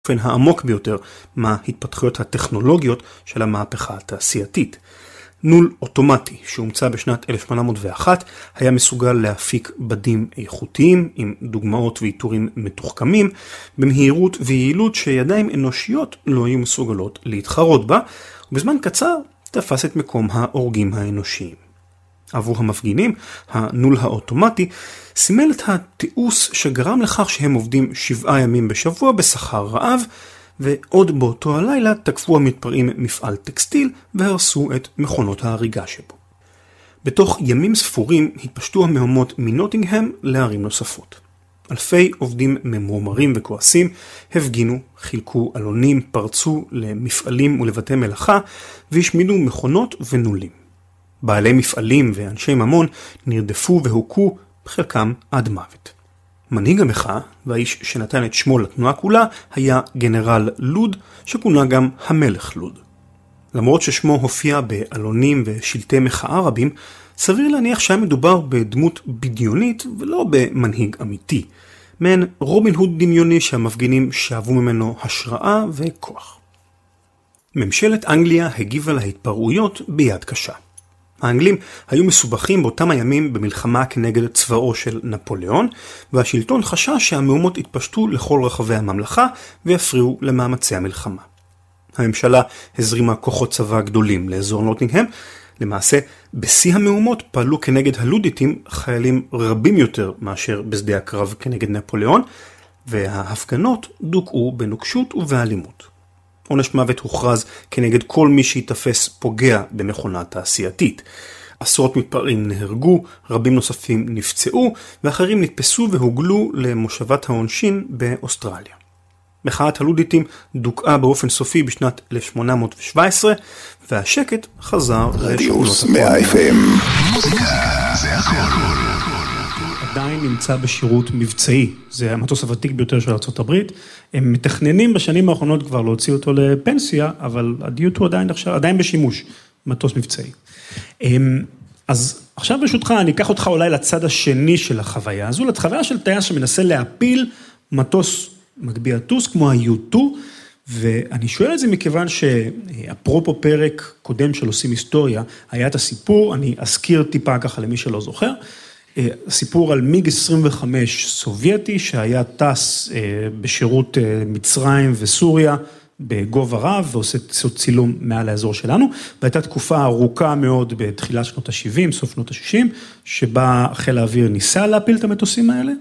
באופן העמוק ביותר מההתפתחויות הטכנולוגיות של המהפכה התעשייתית. נול אוטומטי שהומצא בשנת 1801 היה מסוגל להפיק בדים איכותיים עם דוגמאות ואיתורים מתוחכמים במהירות ויעילות שידיים אנושיות לא היו מסוגלות להתחרות בה, ובזמן קצר תפס את מקום האורגים האנושיים. עבור המפגינים, הנול האוטומטי סימל את התיעוש שגרם לכך שהם עובדים 7 ימים בשבוע בשכר רעב, ועוד באותו הלילה תקפו המתפרעים מפעל טקסטיל והרסו את מכונות ההריגה שבו. בתוך ימים ספורים התפשטו המהומות מנוטינגהם לערים נוספות. אלפי עובדים ממורמרים וכועסים הפגינו, חילקו אלונים, פרצו למפעלים ולבתי מלאכה והשמידו מכונות ונולים. בעלי מפעלים ואנשי ממון נרדפו והוכו, בחלקם עד מוות. מנהיג המחאה, והאיש שנתן את שמו לתנועה כולה, היה גנרל לוד, שכונה גם המלך לוד. למרות ששמו הופיע באלונים ושלטי מחאה רבים, סביר להניח שהיה מדובר בדמות בדיונית ולא במנהיג אמיתי. מעין רובין הוד דמיוני שהמפגינים שאבו ממנו השראה וכוח. ממשלת אנגליה הגיבה להתפרעויות ביד קשה. האנגלים היו מסובכים באותם הימים במלחמה כנגד צבאו של נפוליאון, והשלטון חשש שהמהומות התפשטו לכל רחבי הממלכה ויפריעו למאמצי המלחמה. הממשלה הזרימה כוחות צבא גדולים לאזור נוטינגהם. למעשה, בשיא המהומות פעלו כנגד הלודיטים חיילים רבים יותר מאשר בשדה הקרב כנגד נפוליאון, וההפגנות דוכאו בנוקשות ובאלימות. עונש מוות הוכרז כנגד כל מי שיתפס פוגע במכונה תעשייתית. עשרות מתפרעים נהרגו, רבים נוספים נפצעו, ואחרים נתפסו והוגלו למושבת העונשין באוסטרליה. מחאת הלודיטים דוכאה באופן סופי בשנת 1817, והשקט חזר לשכונות FM. מוזיקה זה הכל. עדיין נמצא בשירות מבצעי, זה המטוס הוותיק ביותר של ארצות הברית. הם מתכננים בשנים האחרונות כבר להוציא אותו לפנסיה, אבל הדיוט הוא עדיין בשימוש, מטוס מבצעי. אז עכשיו ברשותך אני אקח אותך אולי לצד השני של החוויה הזו, לחוויה של טייס שמנסה להפיל מטוס מגביה טוס כמו ה-U2, ואני שואל את זה מכיוון שאפרופו פרק קודם של עושים היסטוריה, היה את הסיפור, אני אזכיר טיפה ככה למי שלא זוכר, סיפור על מיג 25 סובייטי שהיה טס בשירות מצרים וסוריה בגובה רב ועושה צילום מעל האזור שלנו, והייתה תקופה ארוכה מאוד בתחילת שנות ה-70, סוף שנות ה-60, שבה חיל האוויר ניסה להפיל את המטוסים האלה,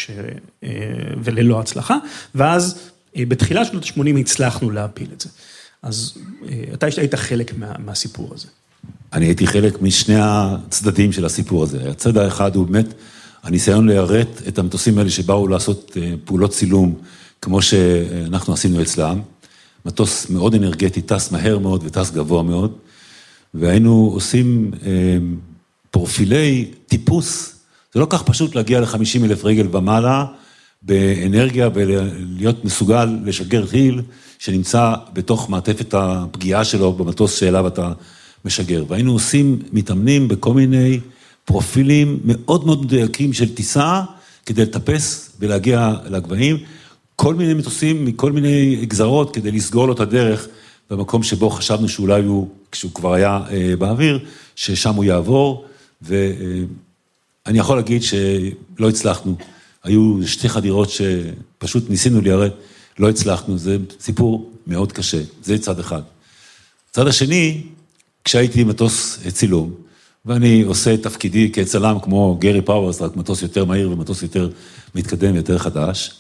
וללא הצלחה, ואז בתחילת שנות ה-80 הצלחנו להפיל את זה. אז אתה היית חלק מהסיפור הזה. אני הייתי חלק משני הצדדים של הסיפור הזה. הצד האחד הוא באמת הניסיון ליירט את המטוסים האלה שבאו לעשות פעולות צילום, כמו שאנחנו עשינו אצלם. מטוס מאוד אנרגטי, טס מהר מאוד וטס גבוה מאוד, והיינו עושים פרופילי טיפוס. זה לא כך פשוט להגיע ל-50,000 רגל ומעלה באנרגיה ולהיות מסוגל לשגר טיל שנמצא בתוך מעטפת הפגיעה שלו במטוס שאליו אתה משגר. והיינו עושים מתאמנים בכל מיני פרופילים מאוד מאוד מדויקים של טיסה כדי לטפס ולהגיע לגבהים. כל מיני מטוסים מכל מיני גזרות כדי לסגור לו את הדרך במקום שבו חשבנו שאולי הוא, כשהוא כבר היה באוויר, ששם הוא יעבור. ואני יכול להגיד שלא הצלחנו. היו 2 חדירות שפשוט ניסינו ליירט, לא הצלחנו. זה סיפור מאוד קשה. זה צד אחד. צד השני, כשהייתי מטוס צילום, ואני עושה תפקידי כצלם כמו גרי פאוורס, רק מטוס יותר מהיר ומטוס יותר מתקדם, יותר חדש,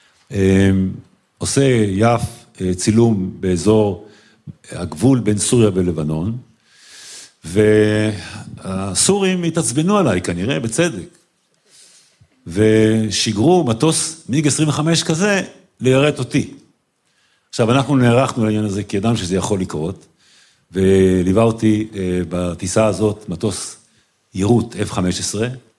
עושה יף צילום באזור הגבול בין סוריה ולבנון, והסורים התעצבנו עליי כנראה בצדק, ושיגרו מטוס מיג 25 כזה ליירט אותי. עכשיו אנחנו נערכנו לעניין הזה כי ידענו שזה יכול לקרות, וליווה אותי בטיסה הזאת מטוס יירוט F-15,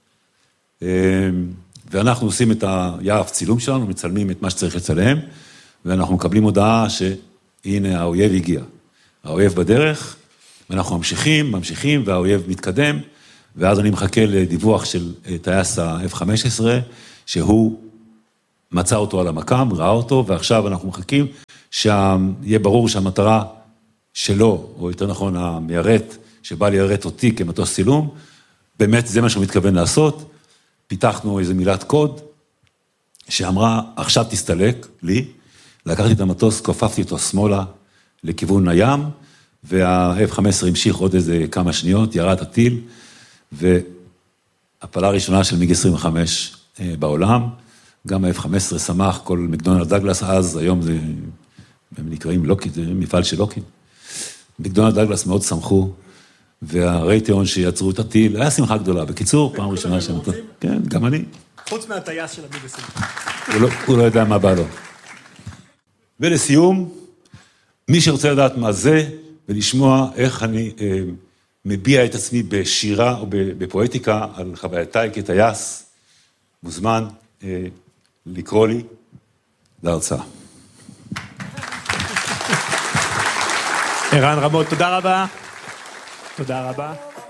ואנחנו עושים את היעף צילום שלנו, מצלמים את מה שצריך לצלם, ואנחנו מקבלים הודעה שהנה האויב הגיע. האויב בדרך, ואנחנו ממשיכים, והאויב מתקדם, ואז אני מחכה לדיווח של טייס ה-F-15, שהוא מצא אותו על המקם, ראה אותו, ועכשיו אנחנו מחכים שיהיה ברור שהמטרה שלו, או יותר נכון המיירט, שבא ליירט אותי כמטוס צילום, באמת זה מה שהוא מתכוון לעשות. פיתחנו איזו מילת קוד, שאמרה, עכשיו תסתלק לי, לקחתי את המטוס, כופפתי אותו שמאלה לכיוון הים, וה-F-15 המשיך עוד איזה כמה שניות, ירד הטיל, והפעלה הראשונה של מיג 25 בעולם, גם ה-F-15 שמח, כל מקדונלד דגלס אז, היום זה, הם נקראים לוקיד, זה מפעל של לוקיד. מקדונלד דגלס מאוד שמחו, והרייטיון שיצרו את הטיל, היה שמחה גדולה. בקיצור, פעם ראשונה שנתן. כן, גם אני. חוץ מהטייס של המיג 20. הוא לא יודע מה בא לו. ולסיום, מי שרוצה לדעת מה זה, ולשמוע איך אני מביע את עצמי בשירה או בפואטיקה על חווייתיי כטייס, מוזמן לקרוא לי להרצאה. ערן רמות, תודה רבה. תודה רבה.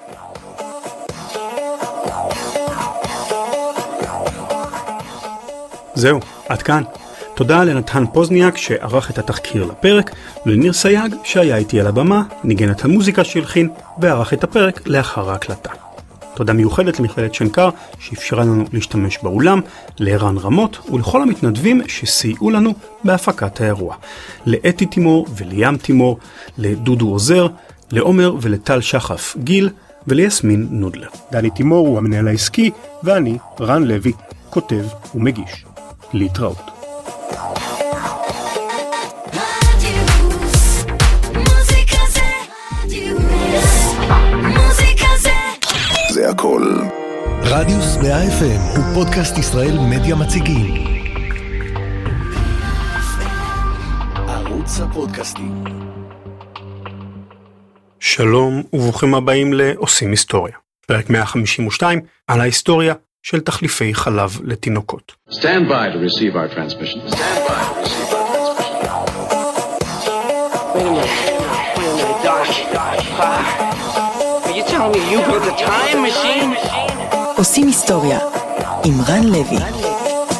זהו, עד כאן. תודה לנתן פוזניאק שערך את התחקיר לפרק, ולניר סייג שהיה איתי על הבמה, ניגן את המוזיקה שהלחין וערך את הפרק לאחר ההקלטה. תודה מיוחדת למכללת שנקר שאפשרה לנו להשתמש באולם, לערן רמות ולכל המתנדבים שסייעו לנו בהפקת האירוע. לאתי תימור וליאם תימור, לדודו עוזר, לעומר ולטל שחף גיל וליסמין נודלר. דני תימור הוא המנהל העסקי ואני, רן לוי, כותב ומגיש. להתראות. זה הכל. רדיוס 100 FM הוא פודקאסט ישראל מדיה מציגים. ערוץ הפודקאסטים. שלום וברוכים הבאים לעושים היסטוריה. פרק 152 על ההיסטוריה של תחליפי חלב לתינוקות. Stand by to receive our transmission. Stand by to receive our transmission. Wait a minute, Doc. Are you telling me you built a time machine? עושים היסטוריה עם רן לוי.